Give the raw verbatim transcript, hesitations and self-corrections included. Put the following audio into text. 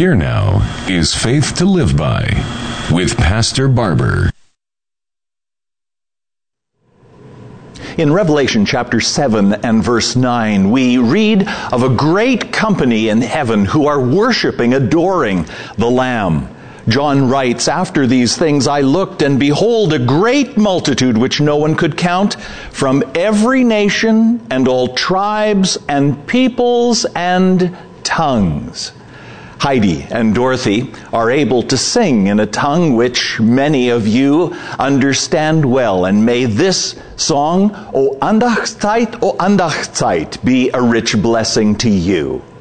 Here now is Faith to Live By with Pastor Barber. In Revelation chapter seven and verse nine, we read of a great company in heaven who are worshiping, adoring the Lamb. John writes, "After these things I looked, and behold, a great multitude which no one could count, from every nation and all tribes and peoples and tongues." Heidi and Dorothy are able to sing in a tongue which many of you understand well, and may this song, O Andachtszeit, O Andachtszeit, be a rich blessing to you.